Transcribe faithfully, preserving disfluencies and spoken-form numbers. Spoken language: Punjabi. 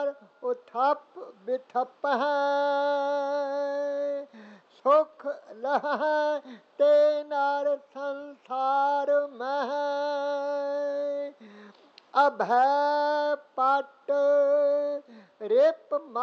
पार उठप बिठप है, सुख लह ते नर संसार मह, अभय पट रिप